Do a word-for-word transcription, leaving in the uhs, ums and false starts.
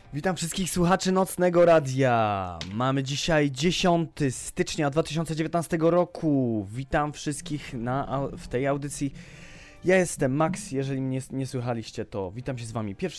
Witam wszystkich słuchaczy Nocnego Radia. Mamy dzisiaj dziesiątego stycznia dwa tysiące dziewiętnastego roku. Witam wszystkich na, w tej audycji. Ja jestem Max, jeżeli mnie nie słychaliście, to witam się z wami pierwszy